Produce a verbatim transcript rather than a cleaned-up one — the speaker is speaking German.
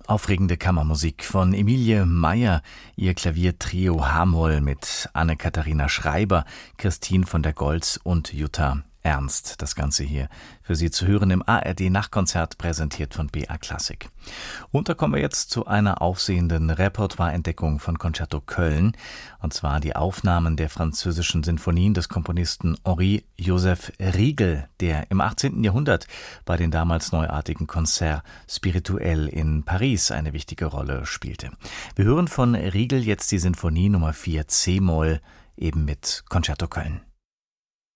Aufregende Kammermusik von Emilie Meyer, ihr Klaviertrio H-Moll mit Anne-Katharina Schreiber, Christine von der Goltz und Jutta Ernst. Das Ganze hier für Sie zu hören im A R D-Nachtkonzert, präsentiert von B A Klassik. Und da kommen wir jetzt zu einer aufsehenden Repertoireentdeckung von Concerto Köln. Und zwar die Aufnahmen der französischen Sinfonien des Komponisten Henri-Joseph Riegel, der im achtzehnten Jahrhundert bei den damals neuartigen Concerts Spirituels in Paris eine wichtige Rolle spielte. Wir hören von Riegel jetzt die Sinfonie Nummer vier C-Moll, eben mit Concerto Köln.